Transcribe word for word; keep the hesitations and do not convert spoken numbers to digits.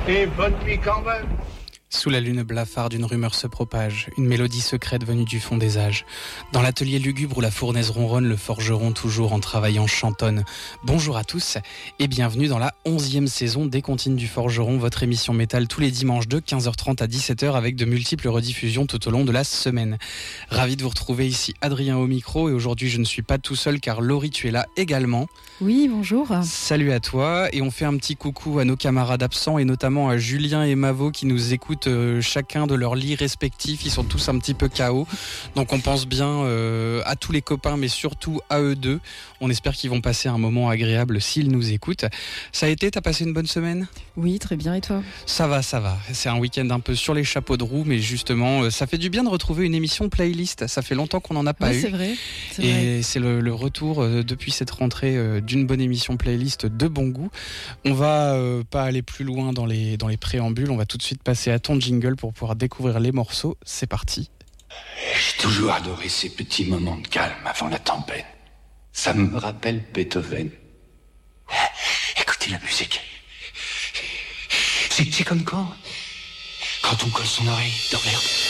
Et bonne nuit quand même. Sous la lune blafarde, une rumeur se propage, une mélodie secrète venue du fond des âges. Dans l'atelier lugubre où la fournaise ronronne, le forgeron toujours en travaillant chantonne. Bonjour à tous et bienvenue dans la onzième saison des Comptines du Forgeron, votre émission métal tous les dimanches de quinze heures trente à dix-sept heures avec de multiples rediffusions tout au long de la semaine. Ravi de vous retrouver ici, Adrien au micro, et aujourd'hui je ne suis pas tout seul car Laurie, tu es là également. Oui, bonjour. Salut à toi, et on fait un petit coucou à nos camarades absents et notamment à Julien et Mavo qui nous écoutent euh, chacun de leur lit respectif. Ils sont tous un petit peu K O, donc on pense bien euh, à tous les copains mais surtout à eux deux. On espère qu'ils vont passer un moment agréable s'ils nous écoutent. Ça a été, t'as passé une bonne semaine ? Oui, très bien, et toi ? Ça va, ça va. C'est un week-end un peu sur les chapeaux de roue, mais justement, ça fait du bien de retrouver une émission playlist. Ça fait longtemps qu'on n'en a pas oui, eu. c'est vrai. C'est et vrai. c'est le, le retour euh, depuis cette rentrée euh, d'une bonne émission playlist de bon goût. On va euh, pas aller plus loin dans les, dans les préambules. On va tout de suite passer à ton jingle pour pouvoir découvrir les morceaux. C'est parti. J'ai toujours adoré ces petits moments de calme avant la tempête. Ça me rappelle Beethoven. Écoutez la musique. C'est, c'est comme quand Quand on colle son oreille dans l'herbe.